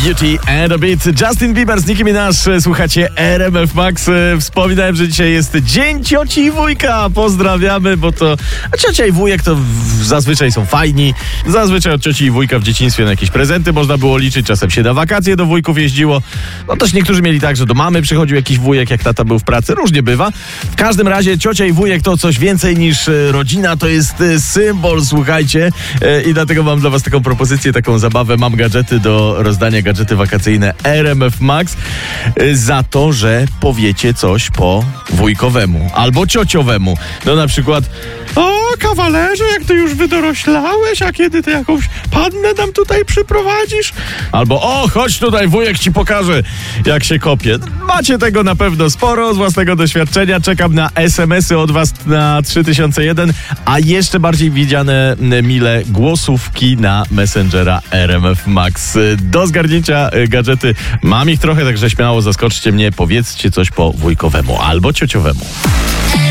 Beauty and a Beat. Justin Bieber z Nicki Minaj. Słuchacie RMF Max. Wspominałem, że dzisiaj jest Dzień Cioci i Wujka. Pozdrawiamy, bo to ciocia i wujek to zazwyczaj są fajni. Zazwyczaj od cioci i wujka w dzieciństwie na jakieś prezenty można było liczyć. Czasem się na wakacje do wujków jeździło. No też niektórzy mieli tak, że do mamy przychodził jakiś wujek, jak tata był w pracy. Różnie bywa. W każdym razie ciocia i wujek to coś więcej niż rodzina. To jest symbol, słuchajcie. I dlatego mam dla was taką propozycję, taką zabawę. Mam gadżety do rozdania, gadżety wakacyjne RMF Max za to, że powiecie coś po wujkowemu albo ciociowemu. No na przykład: o, kawalerze, jak ty już wydoroślałeś, a kiedy ty jakąś pannę nam tutaj przyprowadzisz? Albo: o, chodź tutaj, wujek ci pokaże, jak się kopie. Macie tego na pewno sporo z własnego doświadczenia. Czekam na SMS-y od was na 3001, a jeszcze bardziej widziane mile głosówki na Messengera RMF Max. Do zgarnięcia gadżety mam ich trochę, także śmiało zaskoczcie mnie, powiedzcie coś po wujkowemu albo ciociowemu.